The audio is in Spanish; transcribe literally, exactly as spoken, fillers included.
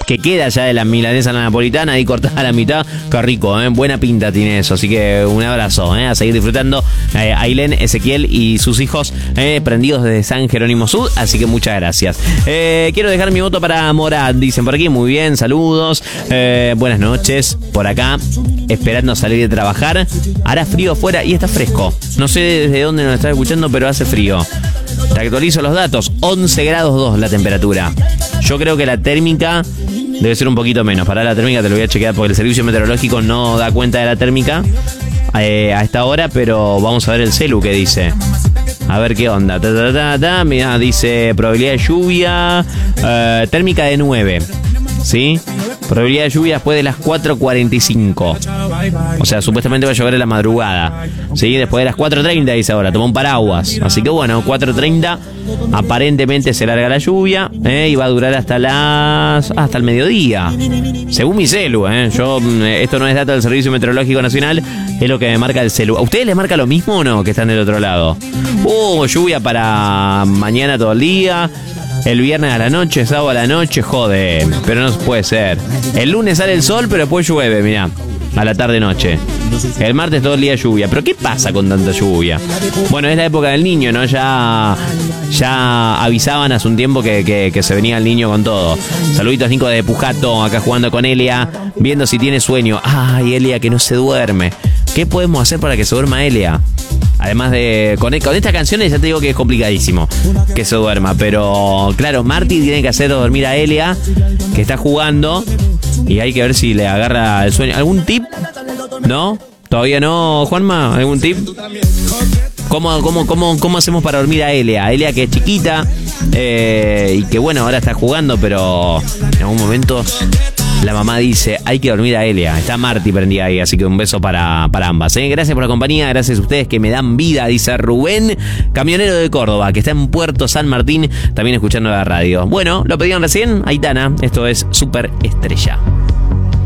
que queda ya de la milanesa a la napolitana, ahí cortada a la mitad. Qué rico, ¿eh? Buena pinta tiene eso. Así que un abrazo, ¿eh? A seguir disfrutando. Eh, Ailén, Ezequiel y sus hijos eh, prendidos desde San Jerónimo Sud. Así que muchas gracias. Eh, quiero dejar mi voto para Morat, dicen por aquí. Muy bien, saludos. Eh, buenas noches. Por acá, esperando salir de trabajar. Hará frío afuera y está fresco. No sé desde dónde nos estás escuchando, pero hace frío. Te actualizo los datos. once grados dos la temperatura. Yo creo que la térmica debe ser un poquito menos. Para la térmica te lo voy a chequear porque el servicio meteorológico no da cuenta de la térmica eh, a esta hora, pero vamos a ver el celu que dice. A ver qué onda. Ta, ta, ta, ta. Mirá, dice probabilidad de lluvia. Eh, térmica de nueve. ¿Sí? Probabilidad de lluvia después de las cuatro cuarenta y cinco. O sea, supuestamente va a llover en la madrugada. ¿Sí? Después de las cuatro treinta dice ahora. Toma un paraguas. Así que bueno, cuatro treinta. Aparentemente se larga la lluvia. ¿eh? Y va a durar hasta las. Hasta el mediodía. Según mi celu, ¿eh? Yo, esto no es data del Servicio Meteorológico Nacional. Es lo que me marca el celu. ¿A ustedes les marca lo mismo o no? Que están del otro lado. Uh, lluvia para mañana todo el día. El viernes a la noche, sábado a la noche, joder, pero no puede ser. El lunes sale el sol, pero después llueve, mirá, a la tarde-noche. El martes todo el día lluvia. ¿Pero qué pasa con tanta lluvia? Bueno, es la época del niño, ¿no? Ya, ya avisaban hace un tiempo que, que, que se venía el niño con todo. Saluditos, Nico de Pujato, acá jugando con Elia, viendo si tiene sueño. Ay, Elia, que no se duerme. ¿Qué podemos hacer para que se duerma Elia? Además de... Con, con estas canciones ya te digo que es complicadísimo que se duerma. Pero claro, Marty tiene que hacer dormir a Elia, que está jugando. Y hay que ver si le agarra el sueño. ¿Algún tip? ¿No? ¿Todavía no, Juanma? ¿Algún tip? ¿Cómo, cómo, cómo, cómo hacemos para dormir a Elia? Elia que es chiquita eh, y que bueno, ahora está jugando, pero en algún momento... La mamá dice, hay que dormir a Elia. Está Marty prendida ahí, así que un beso para, para ambas. ¿eh? Gracias por la compañía, gracias a ustedes que me dan vida, dice Rubén, camionero de Córdoba, que está en Puerto San Martín, también escuchando la radio. Bueno, lo pedían recién, Aitana, esto es Super Estrella.